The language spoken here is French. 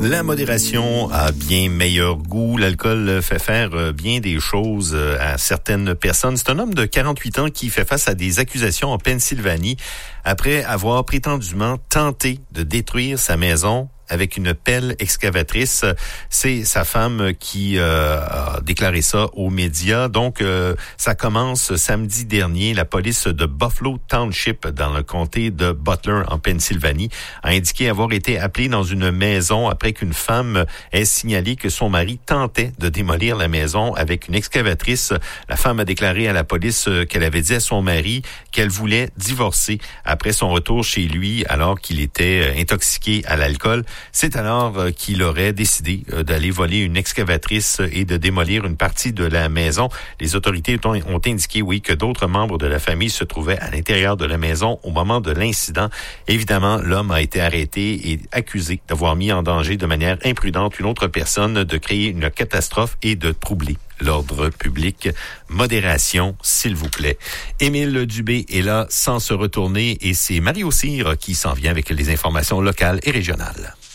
La modération a bien meilleur goût. L'alcool fait faire bien des choses à certaines personnes. C'est un homme de 48 ans qui fait face à des accusations en Pennsylvanie après avoir prétendument tenté de détruire sa maison avec une pelle excavatrice. C'est sa femme qui a déclaré ça aux médias. Donc, ça commence samedi dernier. La police de Buffalo Township, dans le comté de Butler, en Pennsylvanie, a indiqué avoir été appelée dans une maison après qu'une femme ait signalé que son mari tentait de démolir la maison avec une excavatrice. La femme a déclaré à la police qu'elle avait dit à son mari qu'elle voulait divorcer après son retour chez lui alors qu'il était intoxiqué à l'alcool. C'est alors qu'il aurait décidé d'aller voler une excavatrice et de démolir une partie de la maison. Les autorités ont indiqué, oui, que d'autres membres de la famille se trouvaient à l'intérieur de la maison au moment de l'incident. Évidemment, l'homme a été arrêté et accusé d'avoir mis en danger de manière imprudente une autre personne, de créer une catastrophe et de troubler l'ordre public. Modération, s'il vous plaît. Émile Dubé est là sans se retourner et c'est Mario Cyr qui s'en vient avec les informations locales et régionales.